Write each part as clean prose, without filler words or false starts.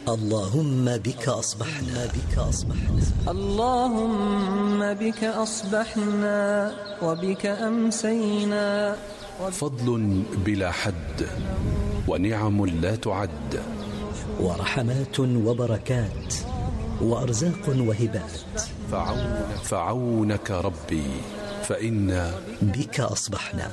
اللهم بك أصبحنا اللهم بك أصبحنا وبك أمسينا. فضل بلا حد ونعم لا تعد، ورحمات وبركات وأرزاق وهبات. فعونك ربي فإنا بك أصبحنا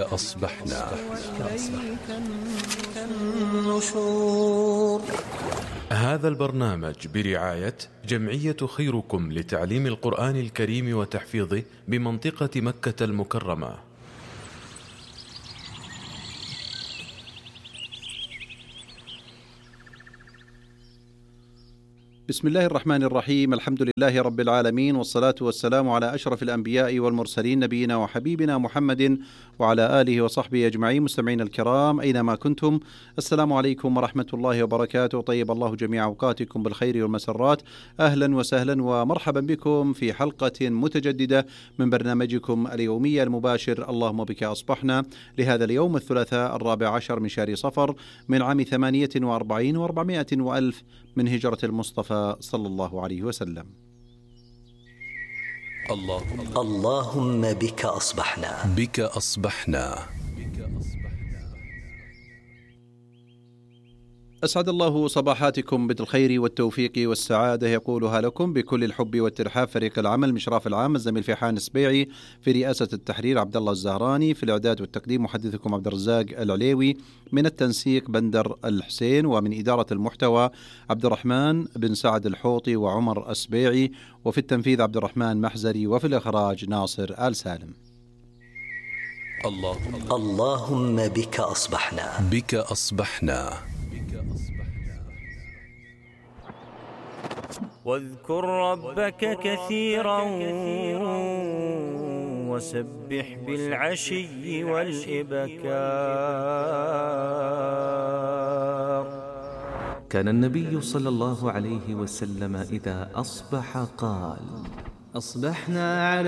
النشور. هذا البرنامج برعاية جمعية خيركم لتعليم القرآن الكريم وتحفيظه بمنطقة مكة المكرمة. بسم الله الرحمن الرحيم. الحمد لله رب العالمين، والصلاة والسلام على أشرف الأنبياء والمرسلين، نبينا وحبيبنا محمد وعلى آله وصحبه أجمعين. مستمعين الكرام أينما كنتم، السلام عليكم ورحمة الله وبركاته. طيب الله جميع أوقاتكم بالخير والمسرات. أهلا وسهلا ومرحبا بكم في حلقة متجددة من برنامجكم اليومي المباشر اللهم بك أصبحنا، لهذا اليوم الثلاثاء 14 من شهر صفر من عام 48 و400 وألف من هجرة المصطفى صلى الله عليه وسلم. اللهم بك أصبحنا. أسعد الله صباحاتكم بالخير والتوفيق والسعادة، يقولها لكم بكل الحب والترحاب فريق العمل، مشراف العام الزميل فيحان السبيعي، في رئاسة التحرير عبد الله الزهراني، في الإعداد والتقديم محدثكم عبد الرزاق العليوي، من التنسيق بندر الحسين، ومن إدارة المحتوى عبد الرحمن بن سعد الحوطي وعمر السبيعي، وفي التنفيذ عبد الرحمن محزري، وفي الإخراج ناصر آل سالم. اللهم بك أصبحنا. واذكر ربك كثيرا وسبح بالعشي والإبكار. كان النبي صلى الله عليه وسلم إذا أصبح قال: أصبحنا على